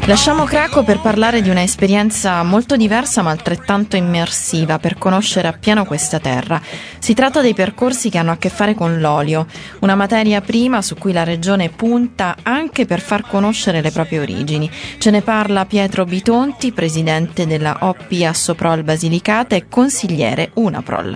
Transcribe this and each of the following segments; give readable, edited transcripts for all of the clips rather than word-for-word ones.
Lasciamo Cracco per parlare di una esperienza molto diversa ma altrettanto immersiva per conoscere appieno questa terra. Si tratta dei percorsi che hanno a che fare con l'olio, una materia prima su cui la regione punta anche per far conoscere le proprie origini. Ce ne parla Pietro Bitonti, presidente della OP Assoprol Basilicata e consigliere Unaprol.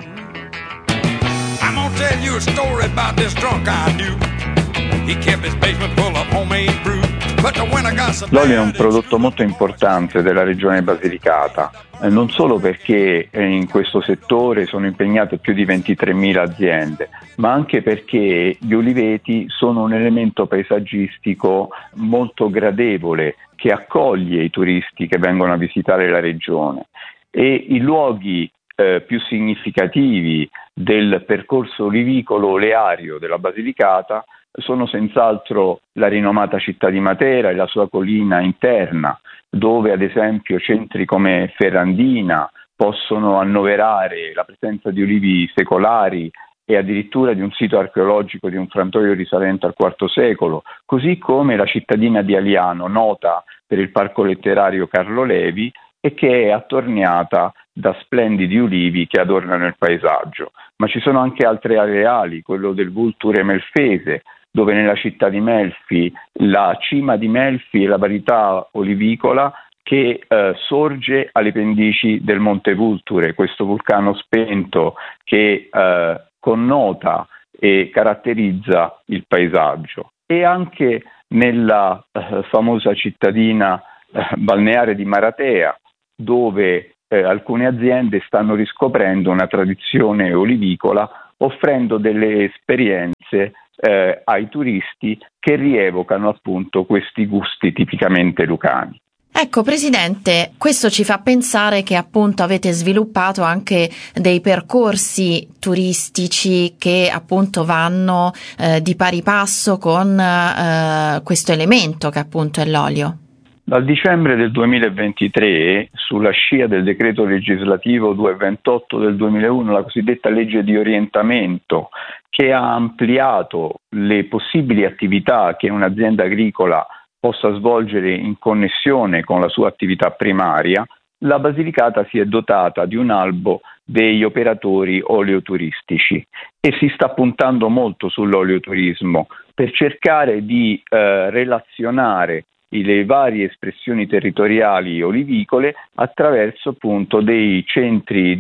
I'm gonna tell you a story about this drunk I knew. He kept his basement full of homemade brew. L'olio è un prodotto molto importante della regione Basilicata, non solo perché in questo settore sono impegnate più di 23.000 aziende, ma anche perché gli oliveti sono un elemento paesaggistico molto gradevole che accoglie i turisti che vengono a visitare la regione, e i luoghi più significativi del percorso olivicolo oleario della Basilicata sono senz'altro la rinomata città di Matera e la sua collina interna, dove ad esempio centri come Ferrandina possono annoverare la presenza di olivi secolari e addirittura di un sito archeologico di un frantoio risalente al IV secolo, così come la cittadina di Aliano, nota per il parco letterario Carlo Levi e che è attorniata da splendidi ulivi che adornano il paesaggio. Ma ci sono anche altre areali, quello del Vulture Melfese, dove nella città di Melfi la cima di Melfi è la varietà olivicola che sorge alle pendici del Monte Vulture, questo vulcano spento che connota e caratterizza il paesaggio. E anche nella famosa cittadina balneare di Maratea, dove alcune aziende stanno riscoprendo una tradizione olivicola, offrendo delle esperienze ai turisti che rievocano appunto questi gusti tipicamente lucani. Ecco, Presidente, questo ci fa pensare che appunto avete sviluppato anche dei percorsi turistici che appunto vanno di pari passo con questo elemento che appunto è l'olio. Dal dicembre del 2023, sulla scia del decreto legislativo 228 del 2001, la cosiddetta legge di orientamento, che ha ampliato le possibili attività che un'azienda agricola possa svolgere in connessione con la sua attività primaria, la Basilicata si è dotata di un albo degli operatori oleoturistici e si sta puntando molto sull'oleoturismo per cercare di relazionare le varie espressioni territoriali olivicole attraverso appunto dei centri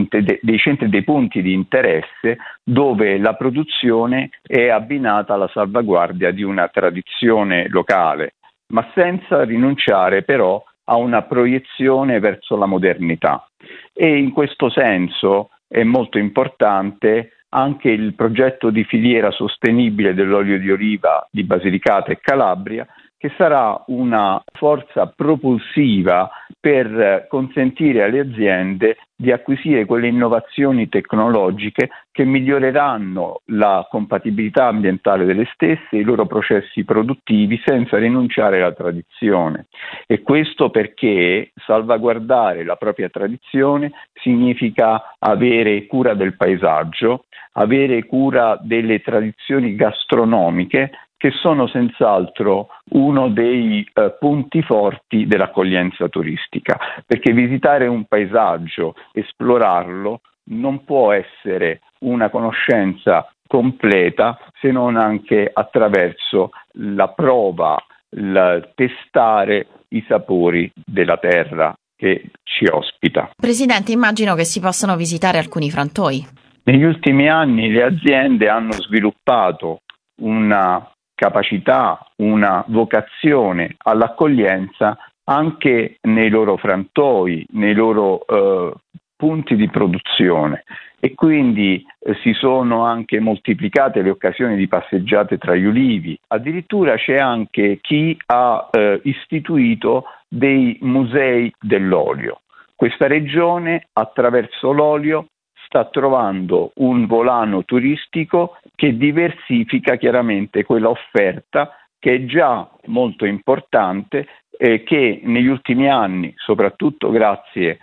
dei punti di interesse dove la produzione è abbinata alla salvaguardia di una tradizione locale, ma senza rinunciare però a una proiezione verso la modernità. E in questo senso è molto importante anche il progetto di filiera sostenibile dell'olio di oliva di Basilicata e Calabria, che sarà una forza propulsiva per consentire alle aziende di acquisire quelle innovazioni tecnologiche che miglioreranno la compatibilità ambientale delle stesse e i loro processi produttivi senza rinunciare alla tradizione. E questo perché salvaguardare la propria tradizione significa avere cura del paesaggio, avere cura delle tradizioni gastronomiche, che sono senz'altro uno dei punti forti dell'accoglienza turistica, perché visitare un paesaggio, esplorarlo, non può essere una conoscenza completa se non anche attraverso la prova, il testare i sapori della terra che ci ospita. Presidente, immagino che si possano visitare alcuni frantoi. Negli ultimi anni le aziende hanno sviluppato una capacità, una vocazione all'accoglienza anche nei loro frantoi, nei loro punti di produzione, e quindi si sono anche moltiplicate le occasioni di passeggiate tra gli ulivi. Addirittura c'è anche chi ha istituito dei musei dell'olio. Questa regione attraverso l'olio sta trovando un volano turistico che diversifica chiaramente quella offerta che è già molto importante e che negli ultimi anni, soprattutto grazie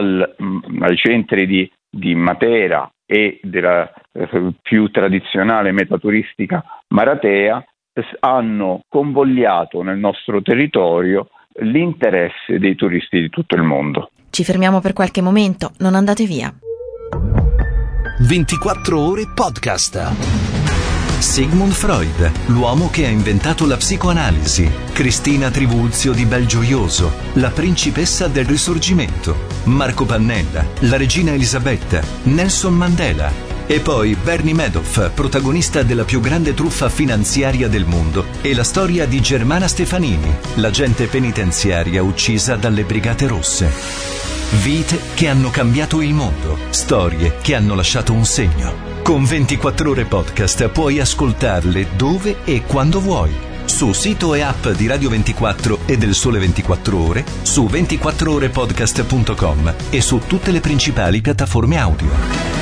ai centri di Matera e della più tradizionale meta turistica Maratea, hanno convogliato nel nostro territorio l'interesse dei turisti di tutto il mondo. Ci fermiamo per qualche momento, non andate via. 24 ore podcast. Sigmund Freud, l'uomo che ha inventato la psicoanalisi. Cristina Trivulzio di Belgioioso, la principessa del Risorgimento. Marco Pannella, la regina Elisabetta. Nelson Mandela. E poi Bernie Madoff, protagonista della più grande truffa finanziaria del mondo. E la storia di Germana Stefanini, l'agente penitenziaria uccisa dalle Brigate Rosse. Vite che hanno cambiato il mondo, storie che hanno lasciato un segno. Con 24 ore podcast puoi ascoltarle dove e quando vuoi. Su sito e app di Radio 24 e del Sole 24 Ore, su 24orepodcast.com e su tutte le principali piattaforme audio.